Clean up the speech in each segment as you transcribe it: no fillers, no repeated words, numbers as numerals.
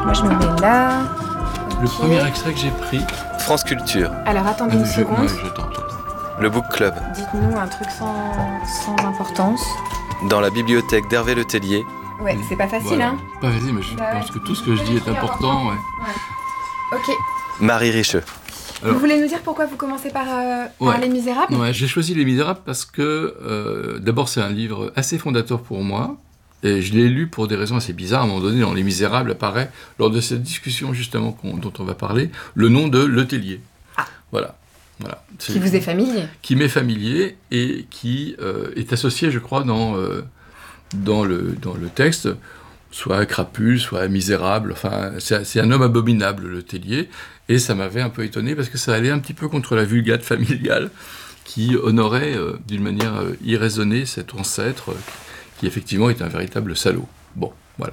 Moi, je me mets là. Le premier extrait que j'ai pris... France Culture. Alors, attendez une seconde. J'attends. Le Book Club. Dites-nous un truc sans importance. Dans la bibliothèque d'Hervé Le Tellier. Ouais, c'est pas facile, Voilà. hein. Pas facile, mais je pense que tout ce que je dis est important. Ouais. Ok. Marie Richeux. Alors, vous voulez nous dire pourquoi vous commencez par Les Misérables ? Ouais, j'ai choisi Les Misérables parce que, d'abord, c'est un livre assez fondateur pour moi. Et je l'ai lu pour des raisons assez bizarres. À un moment donné, dans Les Misérables apparaît, lors de cette discussion justement dont on va parler, le nom de Le Tellier. Ah. Voilà. Qui vous est familier ? Qui m'est familier et qui est associé, je crois, dans le texte, soit à crapule, soit à misérable. Enfin, c'est un homme abominable, Le Tellier. Et ça m'avait un peu étonné parce que ça allait un petit peu contre la vulgate familiale qui honorait d'une manière irraisonnée cet ancêtre qui effectivement est un véritable salaud. Bon, voilà.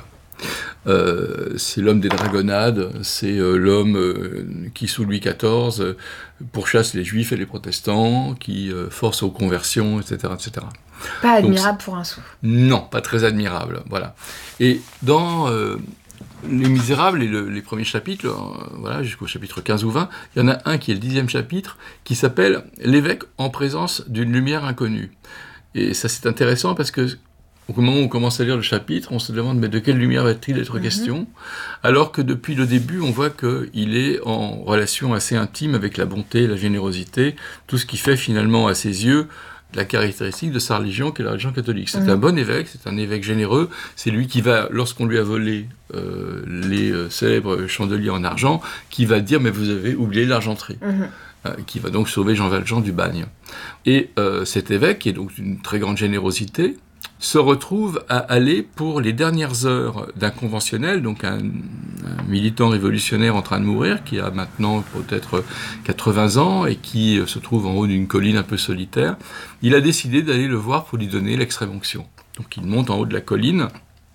C'est l'homme des dragonnades, c'est l'homme qui, sous Louis XIV, pourchasse les juifs et les protestants, qui force aux conversions, etc., etc. Pas admirable pour un sou. Non, pas très admirable, voilà. Et dans Les Misérables et les premiers chapitres, voilà, jusqu'au chapitre 15 ou 20, il y en a un qui est le 10e chapitre, qui s'appelle « L'évêque en présence d'une lumière inconnue ». Et ça, c'est intéressant parce que au moment où on commence à lire le chapitre, on se demande mais de quelle lumière va-t-il être question ? Alors que depuis le début, on voit qu'il est en relation assez intime avec la bonté, la générosité, tout ce qui fait finalement à ses yeux la caractéristique de sa religion, qui est la religion catholique. C'est un bon évêque, c'est un évêque généreux, c'est lui qui va, lorsqu'on lui a volé les célèbres chandeliers en argent, qui va dire mais vous avez oublié l'argenterie. Qui va donc sauver Jean Valjean du bagne. Et cet évêque, qui est donc d'une très grande générosité, se retrouve à aller pour les dernières heures d'un conventionnel, donc un militant révolutionnaire en train de mourir, qui a maintenant peut-être 80 ans et qui se trouve en haut d'une colline un peu solitaire. Il a décidé d'aller le voir pour lui donner l'extrême-onction. Donc il monte en haut de la colline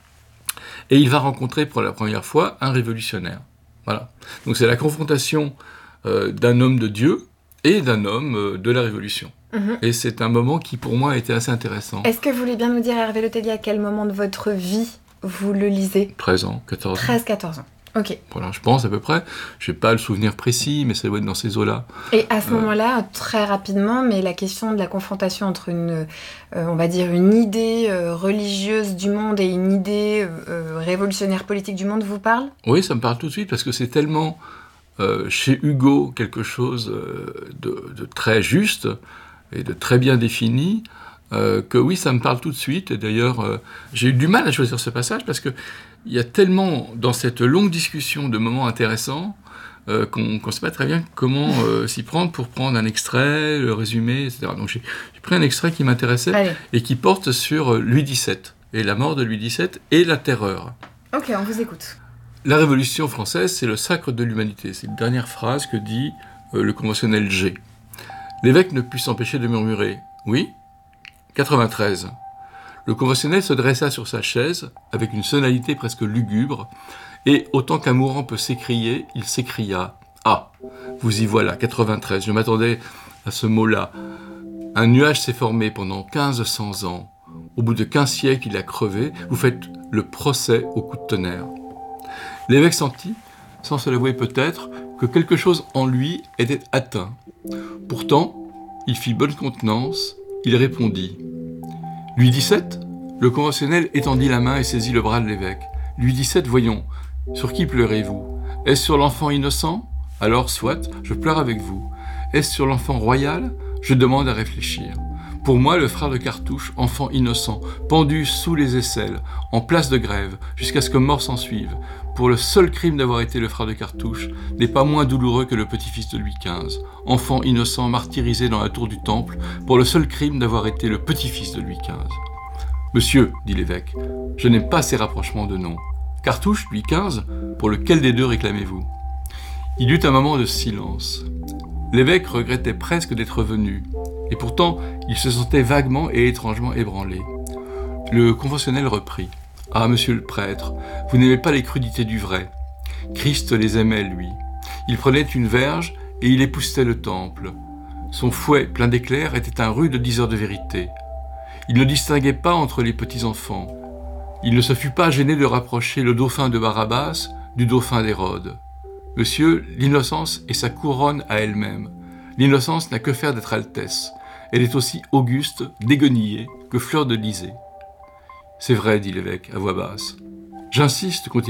et il va rencontrer pour la première fois un révolutionnaire. Voilà. Donc c'est la confrontation d'un homme de Dieu et d'un homme de la Révolution. Et c'est un moment qui, pour moi, a été assez intéressant. Est-ce que vous voulez bien nous dire, Hervé Le Tellier, à quel moment de votre vie vous le lisez ? 13 ans, 14 ans. 13-14 ans, ok. Voilà, je pense à peu près. Je n'ai pas le souvenir précis, mais ça doit être dans ces eaux-là. Et à ce moment-là, très rapidement, mais la question de la confrontation entre on va dire une idée religieuse du monde et une idée révolutionnaire politique du monde vous parle ? Oui, ça me parle tout de suite, parce que c'est tellement, chez Hugo, quelque chose de très juste et de très bien défini, que oui, ça me parle tout de suite. Et d'ailleurs, j'ai eu du mal à choisir ce passage, parce qu'il y a tellement, dans cette longue discussion, de moments intéressants, qu'on ne sait pas très bien comment s'y prendre pour prendre un extrait, le résumer, etc. Donc j'ai pris un extrait qui m'intéressait et qui porte sur Louis XVII, et la mort de Louis XVII et la terreur. Ok, on vous écoute. La Révolution française, c'est le sacre de l'humanité. C'est une dernière phrase que dit le conventionnel G. L'évêque ne put s'empêcher de murmurer « Oui » 93. Le conventionnel se dressa sur sa chaise avec une sonalité presque lugubre, et autant qu'un mourant peut s'écrier, il s'écria « Ah, vous y voilà, 93, je m'attendais à ce mot-là. Un nuage s'est formé pendant 1500 ans. Au bout de 15 siècles, il a crevé. Vous faites le procès au coup de tonnerre. » L'évêque sentit, sans se l'avouer peut-être, que quelque chose en lui était atteint. Pourtant, il fit bonne contenance, il répondit. « Louis XVII ?» Le conventionnel étendit la main et saisit le bras de l'évêque. « Louis XVII, voyons, sur qui pleurez-vous ? Est-ce sur l'enfant innocent ? Alors, soit, je pleure avec vous. Est-ce sur l'enfant royal ? Je demande à réfléchir. Pour moi, le frère de Cartouche, enfant innocent, pendu sous les aisselles, en place de grève, jusqu'à ce que mort s'en suive, pour le seul crime d'avoir été le frère de Cartouche, n'est pas moins douloureux que le petit-fils de Louis XV, enfant innocent martyrisé dans la tour du Temple, pour le seul crime d'avoir été le petit-fils de Louis XV. « Monsieur, dit l'évêque, je n'aime pas ces rapprochements de noms. Cartouche, Louis XV, pour lequel des deux réclamez-vous » Il y eut un moment de silence. L'évêque regrettait presque d'être venu, et pourtant il se sentait vaguement et étrangement ébranlé. Le conventionnel reprit. « Ah, monsieur le prêtre, vous n'aimez pas les crudités du vrai. Christ les aimait, lui. Il prenait une verge et il époussetait le temple. Son fouet, plein d'éclairs, était un rude diseur de vérité. Il ne distinguait pas entre les petits-enfants. Il ne se fut pas gêné de rapprocher le dauphin de Barabbas du dauphin d'Hérode. Monsieur, l'innocence est sa couronne à elle-même. L'innocence n'a que faire d'être altesse. Elle est aussi auguste, déguenillée, que fleur de lysée. C'est vrai, dit l'évêque à voix basse. J'insiste, continue